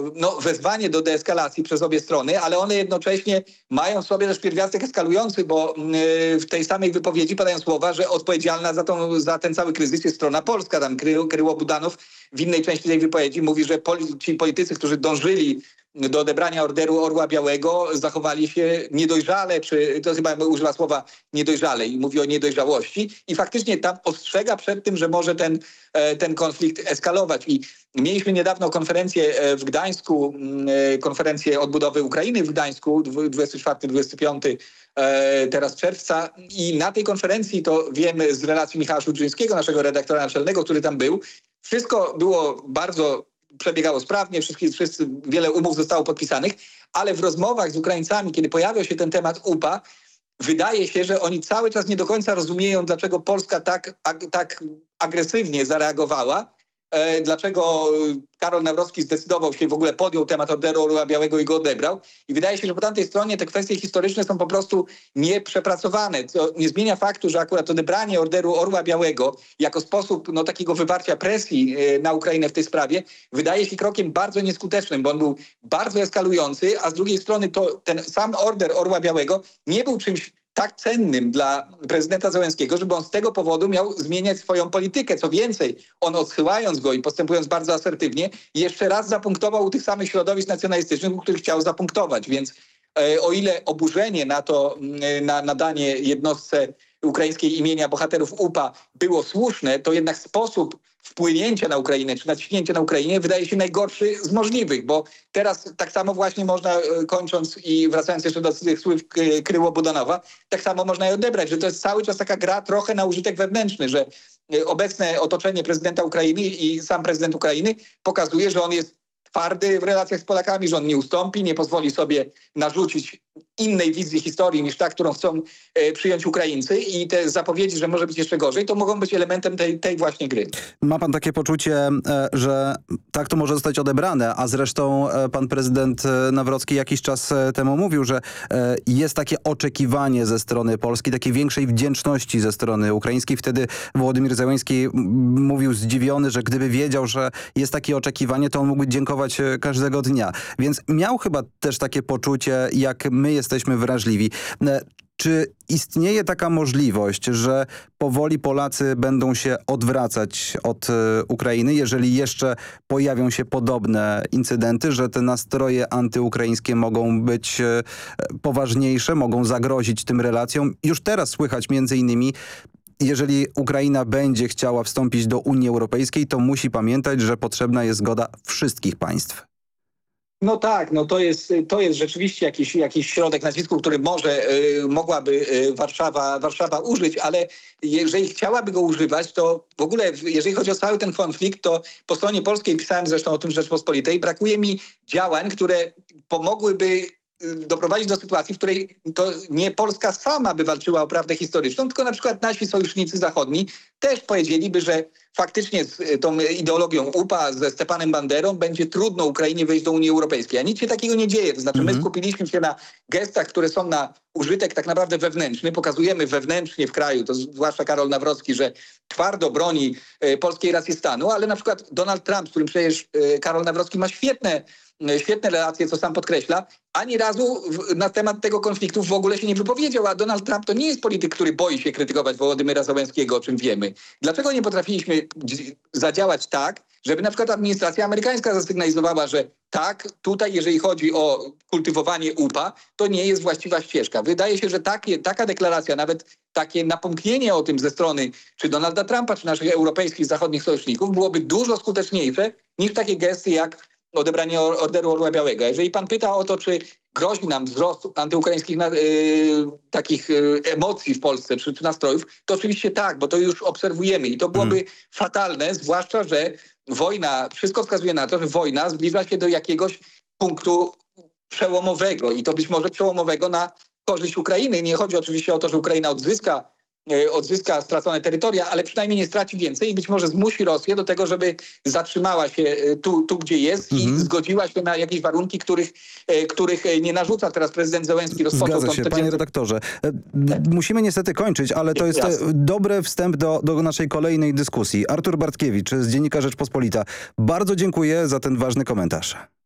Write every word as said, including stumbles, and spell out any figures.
no, wezwanie do deeskalacji przez obie strony, ale one jednocześnie mają w sobie też pierwiastek eskalujący, bo w tej samej wypowiedzi padają słowa, że odpowiedzialna za, tą, za ten cały kryzys jest strona polska. Tam Kry, Kryło Budanow w innej części tej wypowiedzi mówi, że poli, ci politycy, którzy dążyli do odebrania orderu Orła Białego, zachowali się niedojrzale, czy to chyba używa słowa niedojrzale i mówi o niedojrzałości i faktycznie tam ostrzega przed tym, że może ten, ten konflikt eskalować. I mieliśmy niedawno konferencję w Gdańsku, konferencję odbudowy Ukrainy w Gdańsku, dwudziestego czwartego dwudziestego piątego teraz czerwca i na tej konferencji, to wiemy z relacji Michała Szudrzyńskiego, naszego redaktora naczelnego, który tam był, wszystko było bardzo przebiegało sprawnie, wszyscy, wszyscy, wiele umów zostało podpisanych, ale w rozmowach z Ukraińcami, kiedy pojawiał się ten temat U P A, wydaje się, że oni cały czas nie do końca rozumieją, dlaczego Polska tak, ag, tak agresywnie zareagowała, e, dlaczego Karol Nawrocki zdecydował się, w ogóle podjął temat orderu Orła Białego i go odebrał. I wydaje się, że po tamtej stronie te kwestie historyczne są po prostu nieprzepracowane. Co nie zmienia faktu, że akurat odebranie orderu Orła Białego jako sposób no, takiego wywarcia presji e, na Ukrainę w tej sprawie wydaje się krokiem bardzo nieskutecznym, bo on był bardzo eskalujący, a z drugiej strony to ten sam order Orła Białego nie był czymś tak cennym dla prezydenta Zełenskiego, żeby on z tego powodu miał zmieniać swoją politykę. Co więcej, on odsyłając go i postępując bardzo asertywnie, jeszcze raz zapunktował u tych samych środowisk nacjonalistycznych, u których chciał zapunktować. Więc e, o ile oburzenie na to, na nadanie jednostce ukraińskiej imienia bohaterów U P A było słuszne, to jednak sposób wpłynięcia na Ukrainę, czy naciśnięcia na Ukrainie wydaje się najgorszy z możliwych, bo teraz tak samo właśnie można, kończąc i wracając jeszcze do tych słów Kryło Budanowa, tak samo można je odebrać, że to jest cały czas taka gra trochę na użytek wewnętrzny, że obecne otoczenie prezydenta Ukrainy i sam prezydent Ukrainy pokazuje, że on jest twardy w relacjach z Polakami, że on nie ustąpi, nie pozwoli sobie narzucić innej wizji historii niż ta, którą chcą e, przyjąć Ukraińcy i te zapowiedzi, że może być jeszcze gorzej, to mogą być elementem tej, tej właśnie gry. Ma pan takie poczucie, e, że tak to może zostać odebrane, a zresztą e, pan prezydent Nawrocki jakiś czas e, temu mówił, że e, jest takie oczekiwanie ze strony Polski, takiej większej wdzięczności ze strony ukraińskiej. Wtedy Wołodymyr Zełenski mówił zdziwiony, że gdyby wiedział, że jest takie oczekiwanie, to on mógłby dziękować każdego dnia. Więc miał chyba też takie poczucie, jak my jesteśmy wrażliwi. Czy istnieje taka możliwość, że powoli Polacy będą się odwracać od Ukrainy, jeżeli jeszcze pojawią się podobne incydenty, że te nastroje antyukraińskie mogą być poważniejsze, mogą zagrozić tym relacjom? Już teraz słychać między innymi, jeżeli Ukraina będzie chciała wstąpić do Unii Europejskiej, to musi pamiętać, że potrzebna jest zgoda wszystkich państw. No tak, no to jest, to jest rzeczywiście jakiś, jakiś środek nacisku, który może y, mogłaby y, Warszawa, Warszawa użyć, ale jeżeli chciałaby go używać, to w ogóle jeżeli chodzi o cały ten konflikt, to po stronie polskiej, pisałem zresztą o tym w Rzeczpospolitej, brakuje mi działań, które pomogłyby doprowadzić do sytuacji, w której to nie Polska sama by walczyła o prawdę historyczną, tylko na przykład nasi sojusznicy zachodni też powiedzieliby, że faktycznie z tą ideologią U P A, ze Stepanem Banderą będzie trudno Ukrainie wejść do Unii Europejskiej. A nic się takiego nie dzieje. To znaczy my skupiliśmy się na gestach, które są na użytek tak naprawdę wewnętrzny. Pokazujemy wewnętrznie w kraju, to zwłaszcza Karol Nawrocki, że twardo broni e, polskiej racji stanu, ale na przykład Donald Trump, z którym przecież e, Karol Nawrocki ma świetne świetne relacje, co sam podkreśla, ani razu w, na temat tego konfliktu w ogóle się nie wypowiedział, a Donald Trump to nie jest polityk, który boi się krytykować Wołodymyra Zełenskiego, o czym wiemy. Dlaczego nie potrafiliśmy zadziałać tak, żeby na przykład administracja amerykańska zasygnalizowała, że tak, tutaj jeżeli chodzi o kultywowanie U P A, to nie jest właściwa ścieżka. Wydaje się, że takie, taka deklaracja, nawet takie napomknienie o tym ze strony czy Donalda Trumpa, czy naszych europejskich, zachodnich sojuszników byłoby dużo skuteczniejsze niż takie gesty jak odebranie orderu Orła Białego. Jeżeli pan pyta o to, czy grozi nam wzrost antyukraińskich yy, takich yy, emocji w Polsce, czy, czy nastrojów, to oczywiście tak, bo to już obserwujemy i to byłoby hmm. fatalne, zwłaszcza, że wojna, wszystko wskazuje na to, że wojna zbliża się do jakiegoś punktu przełomowego i to być może przełomowego na korzyść Ukrainy. Nie chodzi oczywiście o to, że Ukraina odzyska odzyska stracone terytoria, ale przynajmniej nie straci więcej i być może zmusi Rosję do tego, żeby zatrzymała się tu, tu gdzie jest mhm. i zgodziła się na jakieś warunki, których, których nie narzuca teraz prezydent Zełenski. Zgadza się, panie redaktorze. Musimy niestety kończyć, ale to jest Jasne. dobry wstęp do, do naszej kolejnej dyskusji. Artur Bartkiewicz z Dziennika Rzeczpospolita. Bardzo dziękuję za ten ważny komentarz.